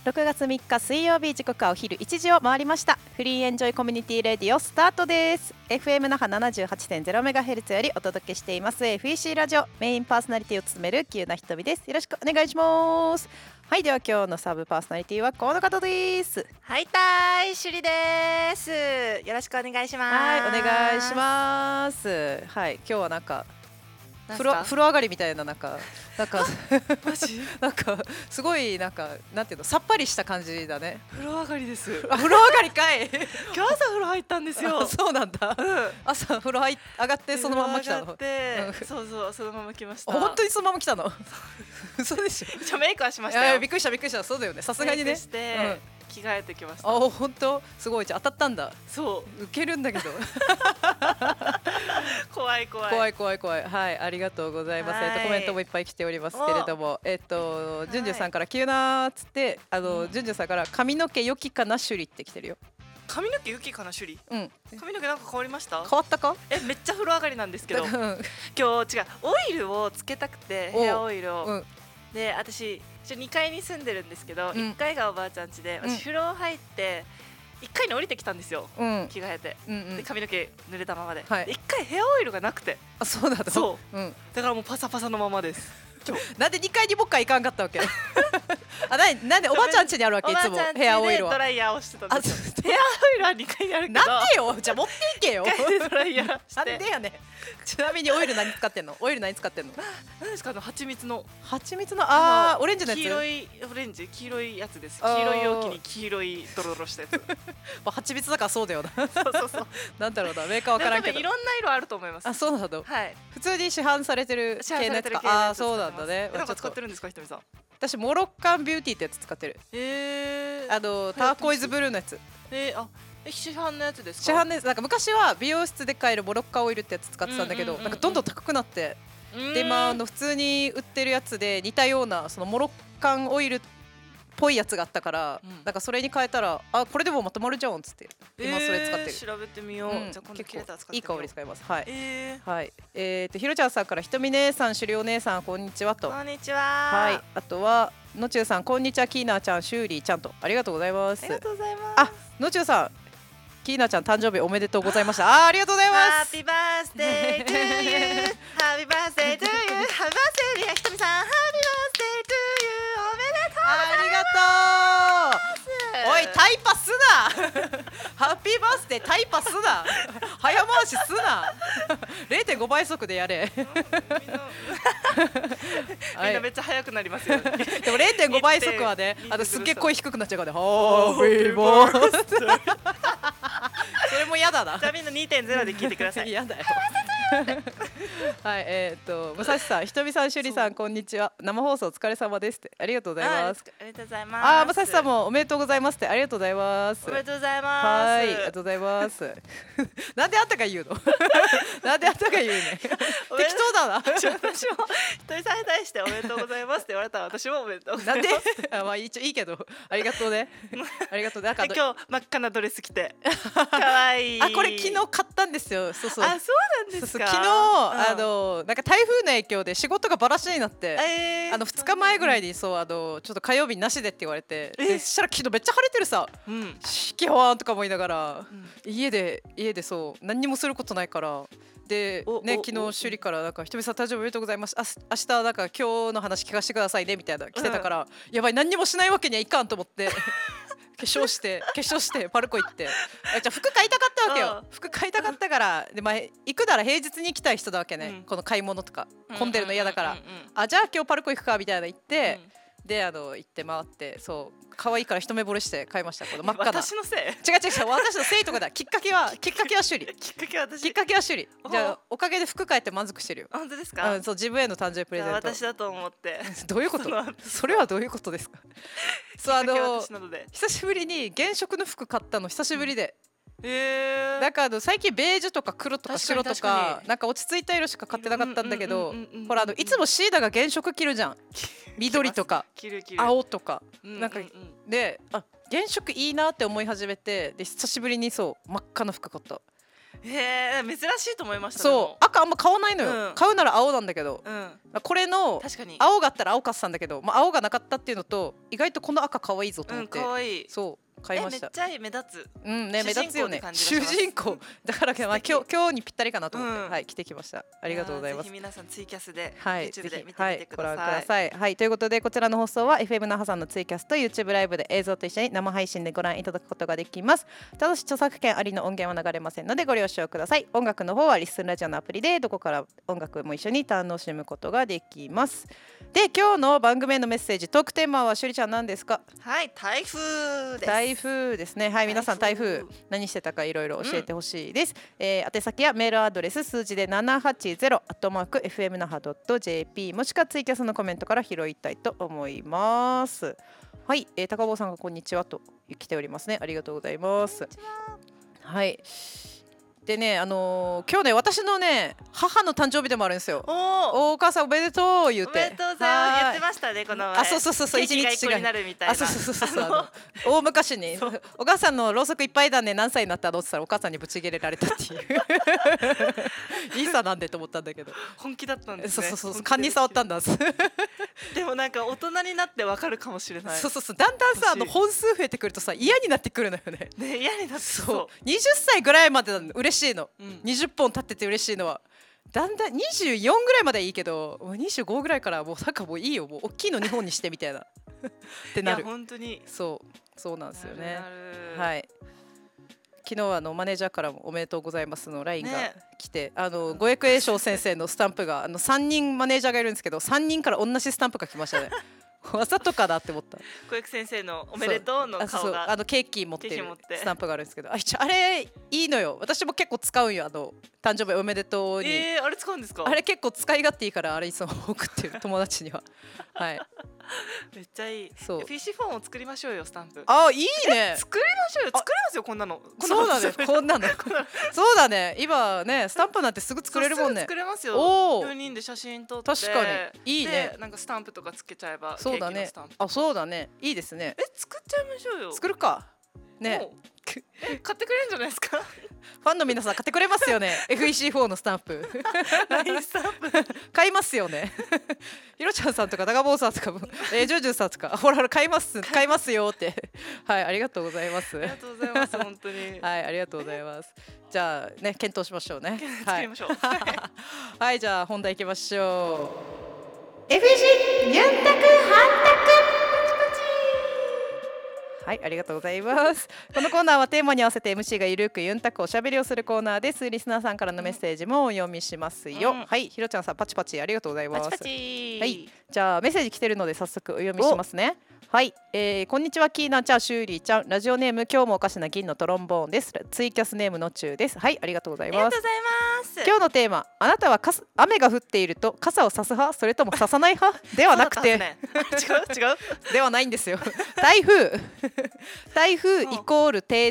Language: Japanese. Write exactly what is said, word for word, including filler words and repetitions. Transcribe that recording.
ろくがつみっか水曜日、時刻はお昼いちじを回りました。フリーエンジョイコミュニティレディオスタートです。 エフエム 那覇 ななじゅうはちてんゼロメガヘルツ よりお届けしています エフイーシー ラジオ、メインパーソナリティを務める急なひとみです。よろしくお願いします。はい、では今日のサブパーソナリティはこの方です。 はいたい、しゅりです。よろしくお願いします。 はい、お願いします。はい、今日はなんか風呂、風呂上がりみたいな、なんかなんかマジなんかすごいなんかなんていうの、さっぱりした感じだね。 風呂上がりです。 あ、風呂上がりかい。 今日朝風呂入ったんですよ。 そうなんだ、うん、朝風呂入上がってそのまま来たの。 上がって、そうそうそのまま来ました。 本当にそのまま来たの。嘘でしょ。 一応メイクはしましたよ。 びっくりしたびっくりした。そうだよね、さすがにね。 して、うん、着替えてきました。 あ、本当すごい。じゃあ当たったんだ。 そうウケるんだけど。 怖い怖い怖い怖い怖い。はい、ありがとうございます。えっとコメントもいっぱい来ておりますけれども、えっとじゅんじゅさんから急なっつって、あのじゅんじゅさんから髪の毛良きかなシュリって来てるよ。 髪の毛良きかなシュリ。うん。髪の毛なんか変わりました？ 変わったか？ え、めっちゃ風呂上がりなんですけど。今日違う、オイルをつけたくて、ヘアオイルを。うん、で、私にかいに住んでるんですけど、うん、いっかいがおばあちゃん家で、私風呂入っていっかいに降りてきたんですよ、うん、着替えて、うんうん、で髪の毛濡れたままで、はい、いっかいヘアオイルがなくて。 あ、そうだった。 そう、うん、だからもうパサパサのままです。 なんでにかいにもっかい行かんかったわけ？あ、なに、なんでおばあちゃん家にあるわけ？いつもヘアオイルはドライヤーをしてたんですよ。ヘアオイルはにかいにあるけど、 なんでよ、じゃあ持っていけよ。 ドライヤーして。 なんでやねん。ちなみにオイル何使ってんの？オイル何使ってんの？ 何ですか？あの蜂蜜の蜂蜜の、ああ、オレンジのやつ。 黄色いオレンジ、黄色いやつです。黄色い容器に黄色いドロドロしたやつ。 まあ蜂蜜だからそうだよな。 そうそうそう。 なんだろうな、メーカーわからんけど。 いろんな色あると思います。 あ、そうなの。 はい。 普通に市販されてる系のやつか。ああ、そうなんだね。 なんか使ってるんですか、ひとみさん？ 私モロッカンビューティーってやつ使ってる。 ええ。 あのターコイズブルーのやつ。 え、あ、市販のやつですか？ 市販のやつ。なんか昔は美容室で買えるモロッカオイルってやつ使ってたんだけど、なんかどんどん高くなって、で今あの普通に売ってるやつで似たようなそのモロッカンオイルっぽいやつがあったから、なんかそれに変えたら、あ、これでもまとまるじゃんっつって今それ使ってる。 調べてみよう。じゃあ今度切れたら使ってみよう。 いい香り使います。はい。はい。えっとひろちゃんさんから、ひとみ姉さん、しゅりお姉さん、こんにちはと。 こんにちは。 はい。あとはのちゅうさん、こんにちは、キーナちゃん、シューリーちゃんと、ありがとうございます。 ありがとうございます。 あ、のちゅうさん、キーナちゃん誕生日おめでとうございました。あ、ありがとうございます。 ハッピーバースデートゥーユー。ハッピーバースデートゥーユー。ハッピーバースデーひとみさん、ハッピーバースデートゥーユー。おめでとうございます。 ありがとう。おい、タイパすな。ハッピーバースデータイパすな。早回しすな。れいてんご 倍速でやれ。 みんなめっちゃ速くなりますよ。 でも れいてんご 倍速はね、あのすっげえ声低くなっちゃうからね。ハッピーバースデー。それも嫌だな。 じゃあみんな にてんゼロ で聞いてください。 嫌だよ。はい、えっと武蔵さん、ひとみさん、しゅりさん、こんにちは。生放送お疲れ様ですって、ありがとうございます。 ありがとうございます。 あ、武蔵さんもおめでとうございますって、ありがとうございます。 おめでとうございます。 はい、ありがとうございます。なんであんたが言うの？なんであんたが言うね。適当だな。 私もひとみさんに対しておめでとうございますって言われたら、私もおめでとうございます。 なんで？あ、まあいいいいけど、ありがとうね。ありがとうね。 今日真っ赤なドレス着て可愛い。 あ、これ昨日買ったんですよ。そうそう。 あ、そうなんですか。 昨日あのなんか台風の影響で仕事がバラシになって、あのふつかまえぐらいにそうあのちょっと火曜日なしでって言われて、でそしたら昨日めっちゃ晴れてるさ。しきほわんとか思いながら家で家でそう何にもすることないから。でね、昨日趣里からなんかひとみさん誕生日おめでとうございます。あ、明日なんか今日の話聞かせてくださいねみたいな来てたから、やばい何にもしないわけにはいかんと思って。化粧して化粧してパルコ行って、じゃあ服買いたかったわけよ。服買いたかったからで、まあ、行くなら平日に行きたい人だわけね、うん、この買い物とか混んでるの嫌だから、あ、じゃあ今日パルコ行くかみたいな言って、うん、であの行って回って、そう可愛いから一目惚れして買いました。この真っ赤な。 私のせい？違う違う違う、私のせいとかだ。きっかけはきっかけは趣里。 きっかけは私。 きっかけは趣里。じゃあおかげで服買えて満足してるよ。 本当ですか？ うん、そう自分への誕生日プレゼント。 私だと思って。 どういうこと？それはどういうことですか？そうあの久しぶりに原色の服買ったの久しぶりで。 へー。 だから最近ベージュとか黒とか白とかなんか落ち着いた色しか買ってなかったんだけど、ほらあのいつもシーダが原色着るじゃん。緑とか青とかなんかで、あ、原色いいなって思い始めて、で久しぶりにそう真っ赤な服買った。 へえ珍しいと思いました。 そう赤あんま買わないのよ、うん、買うなら青なんだけど、 うん、 これの青があったら青買ってたんだけど、まあ、青がなかったっていうのと意外とこの赤可愛いぞと思って、うん、 可愛いそう買いました。 めっちゃいい目立つ。 うんね目立つよね。主人公だからまあ今日今日にぴったりかなと思って、うん、はい着てきました。ありがとうございます。 ぜひ皆さんツイキャスで、 はい、 YouTube で見てみてください。 はい、ご覧ください。はい、ということでこちらの放送は エフエム 那覇さんのツイキャスと YouTube ライブで映像と一緒に生配信でご覧いただくことができます。ただし著作権ありの音源は流れませんのでご了承ください。音楽の方はリスンラジオのアプリでどこから音楽も一緒に楽しむことができます。で今日の番組へのメッセージトークテーマはしゅりちゃん何ですか？ はい、台風です。 台風ですね。はい、皆さん台風何してたかいろいろ教えてほしいです、うんえー、宛先やメールアドレス数字でななはちゼロアットマークエフエム那覇ドットジェーピー もしくはツイキャスのコメントから拾いたいと思います。はい、えー、高坊さんがこんにちはと来ておりますね。ありがとうございます。はいでね、あのー、今日ね私のね母の誕生日でもあるんですよ。お, お母さんおめでとう言って。 おめでとうございます。言ってましたねこの前。 あそうそうそうそう一日違いになるみたいな。 あそうそうそうそうあの大昔にお母さんのろうそくいっぱいだね何歳になったのって言ったらお母さんにぶち切れられたっていういいさなんでと思ったんだけど本気だったんですね。 そうそうそう勘に触ったんだでもなんか大人になってわかるかもしれない。 そうそうそうだんだんさあの本数増えてくるとさ嫌になってくるのよね。 ね嫌になってそう。 にじゅっさいぐらいまで嬉しいの、うん、にじゅっぽん経ってて嬉しいのはだんだんにじゅうよんぐらいまでいいけどにじゅうごぐらいからもうなんかもういいよもう大きいのにほんにしてみたいなってなる。 いや本当にそうそうなんですよね。 なるなるはい昨日あのマネージャーからもおめでとうございますの ライン が来て、ね、あのご役栄翔先生のスタンプがあのさんにんマネージャーがいるんですけどさんにんから同じスタンプが来ましたねわざとかだって思った。 小池先生のおめでとうの顔があのケーキ持ってるスタンプがあるんですけど あ, あれいいのよ。私も結構使うんよあの誕生日おめでとうに。 えー、あれ使うんですか？ あれ結構使い勝手いいからあれいつも送ってる友達にははいめっちゃいい。 そうピーシー フォンを作りましょうよスタンプ。 あいいね作りましょうよ。作れますよこんなの。 そうだねこんなのそうだね今ねスタンプなんてすぐ作れるもんね。 作れますよ。よにんで写真撮って確かにいいね。 なんかスタンプとかつけちゃえばそうだね。あそうだねいいですね。 え作っちゃいましょうよ。 作るかね。 え買ってくれるんじゃないですか？ ファンの皆さん買ってくれますよねエフイーシーフォー のスタンプ何スタンプ買いますよねひろちゃんさんとか長坊さんとか、えー、ジョジュさんとかほらほら買います買いますよってはいありがとうございます。 ありがとうございます本当にはいありがとうございます。じゃあね検討しましょうね。 作りましょうはいじゃあ本題いきましょう。 エフイーシー ユンタクハンタクはいありがとうございます。このコーナーはテーマに合わせて エムシー がゆるくユンタクおしゃべりをするコーナーです。リスナーさんからのメッセージもお読みしますよ、うん、はいひろちゃんさんパチパチありがとうございます。 パチパチはいじゃあメッセージ来てるので早速お読みしますね。はい、えー、こんにちはキーナちゃんシューリーちゃんラジオネーム今日もおかしな銀のトロンボーンです。ツイキャスネームのちゅうです。はいありがとうございます。 ありがとうございます。 今日のテーマあなたはかす雨が降っていると傘を差す派それとも差さない派ではなくて、 ね、違う違うではないんですよ台風台風イコール停